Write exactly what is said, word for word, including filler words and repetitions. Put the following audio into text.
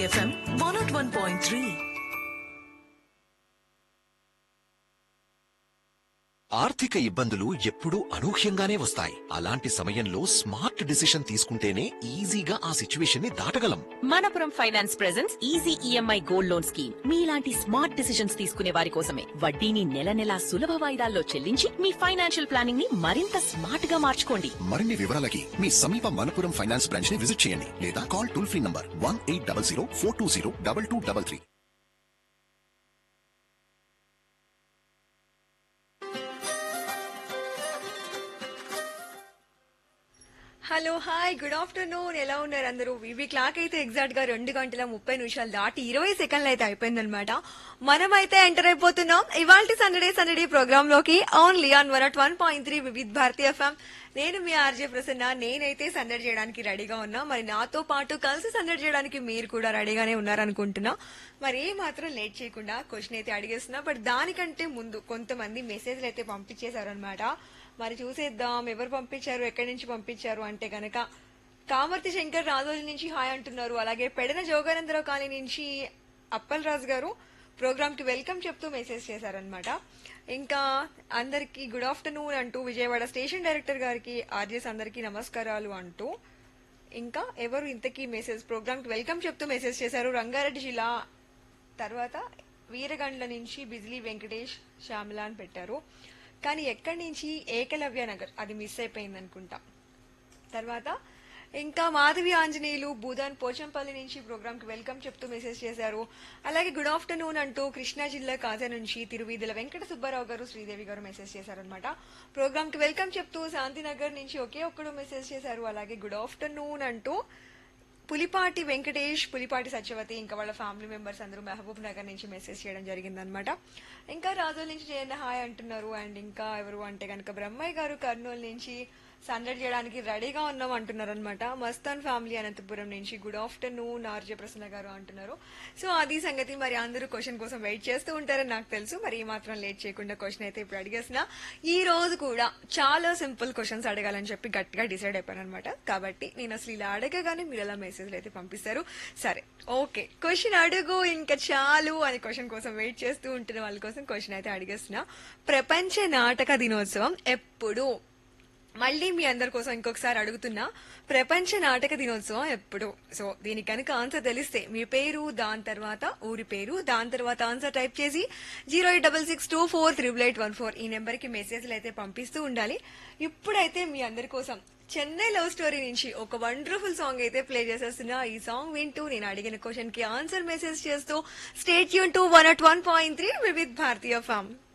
FM one not one point three. ఆర్థిక ఇబ్బందులు ఎప్పుడూ అనూహ్యంగానే వస్తాయి. అలాంటి సమయంలో స్మార్ట్ డిసిషన్ తీసుకుంటేనే ఈజీగా ఆ సిచ్యువేషన్ ని దాటగలం. Manappuram finance presents easy EMI gold loan scheme. మీలాంటి స్మార్ట్ డిసిషన్స్ తీసుకునే వారి కోసమే. వడ్డీని నెల నెలా సులభ వాయిదాల్లో చెల్లించి మీ ఫైనాన్షియల్ ప్లానింగ్ ని మరింత స్మార్ట్ గా మార్చుకోండి. మరిన్ని వివరాలకి మీ సమీప మనపురం ఫైనాన్స్ బ్రాంచ్ ని విజిట్ చేయండి లేదా call toll free number one eight double zero four two zero double two double three. Hello hi good afternoon. ఎలా ఉన్నారు అందరూ? వివి క్లాక్ అయితే ఎగ్జాక్ట్ గా రెండు గంటల ముప్పై నిమిషాలు దాటి ఇరవై సెకండ్లు అయితే అయిపోయిందనమాట. మనమైతే ఎంటర్ అయిపోతున్నాం ఇవాళ సండే సండే ప్రోగ్రామ్ లోకి only on one at one point three Vividh Bharati FM. నేను మీ ఆర్జే ప్రసన్న. నేనైతే సందడి చేయడానికి రెడీగా ఉన్నా. మరి నాతో పాటు కలిసి సందడి చేయడానికి మీరు కూడా రెడీగానే ఉన్నారనుకుంటున్నా. మరి ఏ మాత్రం లేట్ చేయకుండా క్వశ్చన్ అయితే అడిగేస్తున్నా. బట్ దానికంటే ముందు కొంతమంది మెసేజ్లు అయితే పంపించేశారు అనమాట. మరి చూసేద్దాం ఎవరు పంపించారు, ఎక్కడి నుంచి పంపించారు అంటే గనక కామర్తి శంకర్ రాజోజు నుంచి హాయ్ అంటున్నారు. అలాగే పెడన జోగానందరావు కాలనీ నుంచి అప్పల్ రాజు గారు ప్రోగ్రామ్ కి వెల్కమ్ చెప్తూ మెసేజ్ చేశారనమాట. ఇంకా అందరికి గుడ్ ఆఫ్టర్నూన్ అంటూ విజయవాడ స్టేషన్ డైరెక్టర్ గారికి ఆర్జెస్ అందరికి నమస్కారాలు అంటూ ఇంకా ఎవరు ఇంతకీ మెసేజ్ ప్రోగ్రామ్ కి వెల్కమ్ చెప్తూ మెసేజ్ చేశారు. రంగారెడ్డి జిల్లా తర్వాత వీరగండ్ల నుంచి బిజిలీ వెంకటేష్ శ్యామల అని పెట్టారు. కానీ ఎక్కడి నుంచి ఏకలవ్య నగర్ అది మిస్ అయిపోయింది అనుకుంటా. తర్వాత ఇంకా మాధవి ఆంజనేయులు భూదాన్ పోచంపల్లి నుంచి ప్రోగ్రామ్ కి వెల్కమ్ చెప్తూ మెసేజ్ చేశారు. అలాగే గుడ్ ఆఫ్టర్నూన్ అంటూ కృష్ణా జిల్లా కాజా నుంచి తిరువీధుల వెంకట సుబ్బారావు గారు శ్రీదేవి గారు మెసేజ్ చేశారనమాట. ప్రోగ్రామ్ కి వెల్కమ్ చెప్తూ శాంతినగర్ నుంచి ఒకే ఒక్కడు మెసేజ్ చేశారు. అలాగే గుడ్ ఆఫ్టర్నూన్ అంటూ పులిపాటి వెంకటేష్, పులిపాటి సత్యవతి ఇంకా వాళ్ళ ఫ్యామిలీ మెంబర్స్ అందరూ మహబూబ్ నగర్ నుంచి మెసేజ్ చేయడం జరిగిందనమాట. ఇంకా రాజోల నుంచి జయన్న హాయ్ అంటున్నారు. అండ్ ఇంకా ఎవరు అంటే కనుక బ్రహ్మయ్య గారు కర్నూలు నుంచి సందడి చేయడానికి రెడీగా ఉన్నాం అంటున్నారు అనమాట. మస్తాన్ ఫ్యామిలీ అనంతపురం నుంచి గుడ్ ఆఫ్టర్నూన్ ఆర్జే ప్రసన్న గారు అంటున్నారు. సో అది సంగతి. మరి అందరూ క్వశ్చన్ కోసం వెయిట్ చేస్తూ ఉంటారని నాకు తెలుసు. మరి ఈ మాత్రం లేట్ చేయకుండా క్వశ్చన్ అయితే ఇప్పుడు అడిగేసిన. ఈ రోజు కూడా చాలా సింపుల్ క్వశ్చన్స్ అడగాలని చెప్పి గట్టిగా డిసైడ్ అయిపోయాను అనమాట. కాబట్టి నేను అసలు ఇలా అడగగానే మీరు ఎలా మెసేజ్లు అయితే పంపిస్తారు. సరే ఓకే క్వశ్చన్ అడుగు ఇంకా చాలు అని క్వశ్చన్ కోసం వెయిట్ చేస్తూ ఉంటున్న వాళ్ళ కోసం క్వశ్చన్ అయితే అడిగేస్తున్నా. ప్రపంచ నాటక దినోత్సవం ఎప్పుడు? మళ్ళీ మీ అందరి కోసం ఇంకొకసారి అడుగుతున్నా, ప్రపంచ నాటక దినోత్సవం ఎప్పుడు? సో దీనికి కనుక ఆన్సర్ తెలిస్తే మీ పేరు, దాని తర్వాత ఊరి పేరు, దాని తర్వాత ఆన్సర్ టైప్ చేసి zero eight double six two four triple eight one four ఈ నెంబర్ కి మెసేజ్లు అయితే పంపిస్తూ ఉండాలి. ఇప్పుడైతే మీ అందరి కోసం చెన్నై లవ్ స్టోరీ నుంచి ఒక వండర్ఫుల్ సాంగ్ అయితే ప్లే చేసేస్తున్నా. ఈ సాంగ్ వింటూ నేను అడిగిన క్వశ్చన్ కి ఆన్సర్ మెసేజ్ చేస్తూ stay tune to one at one point three Vividh Bharatiya form.